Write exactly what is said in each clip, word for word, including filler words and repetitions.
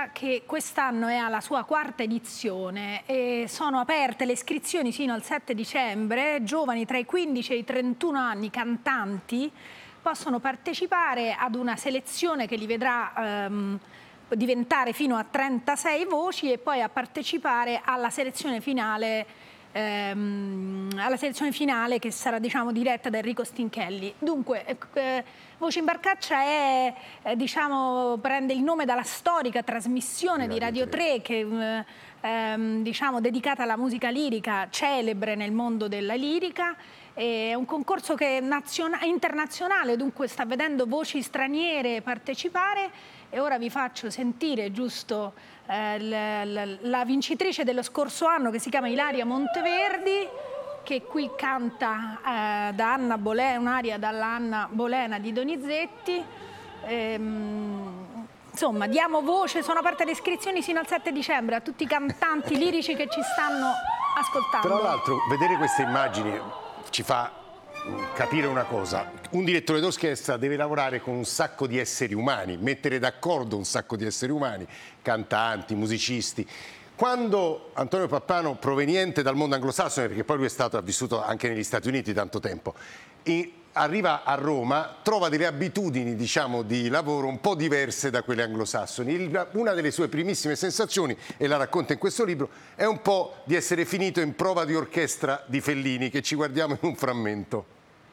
Barcaccia, che quest'anno è alla sua quarta edizione e sono aperte le iscrizioni sino al sette dicembre. Giovani tra i quindici e i trentuno anni, cantanti, possono partecipare ad una selezione che li vedrà ehm, diventare fino a trentasei voci e poi a partecipare alla selezione finale ehm, alla selezione finale che sarà, diciamo, diretta da Enrico Stinchelli. Dunque, eh, Voci in Barcaccia è, eh, diciamo, prende il nome dalla storica trasmissione di Radio tre che eh, ehm, diciamo, dedicata alla musica lirica, celebre nel mondo della lirica. È un concorso che è internazionale, dunque sta vedendo voci straniere partecipare, e ora vi faccio sentire giusto eh, la, la, la vincitrice dello scorso anno, che si chiama Ilaria Monteverdi, che qui canta eh, da Anna Bolena, un'aria dalla Anna Bolena di Donizetti. Ehm, insomma, diamo voce, sono aperte le iscrizioni sino al sette dicembre a tutti i cantanti lirici che ci stanno ascoltando. Tra l'altro, vedere queste immagini ci fa capire una cosa: un direttore d'orchestra deve lavorare con un sacco di esseri umani, mettere d'accordo un sacco di esseri umani, cantanti, musicisti. Quando Antonio Pappano, proveniente dal mondo anglosassone, perché poi lui è stato, ha vissuto anche negli Stati Uniti tanto tempo, e arriva a Roma, trova delle abitudini, diciamo, di lavoro un po' diverse da quelle anglosassoni. Il, una delle sue primissime sensazioni, e la racconta in questo libro, è un po' di essere finito in prova di orchestra di Fellini, che ci guardiamo in un frammento.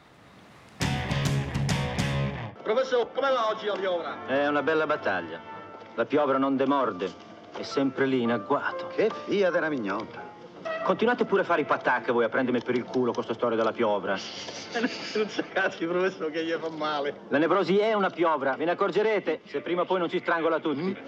Professore, come va oggi la piovra? È una bella battaglia. La piovra non demorde, è sempre lì in agguato. Che fia della mignotta. Continuate pure a fare i patacche voi a prendermi per il culo con sta storia della piovra. Non sa cazzo, professore, che gli fa male. La nevrosi è una piovra, ve ne accorgerete se prima o poi non ci strangola tutti. Mm?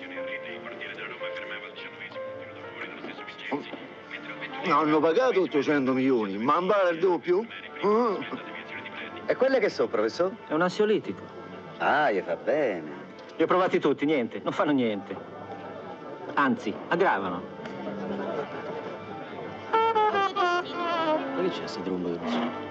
Hanno pagato ottocento milioni, ma non vale il doppio? Uh. E quelle che so, professore? È un ansiolitico. Ah, gli fa bene. Li ho provati tutti, niente, non fanno niente. Anzi, aggravano. Ma che c'è sta tromba di rosso?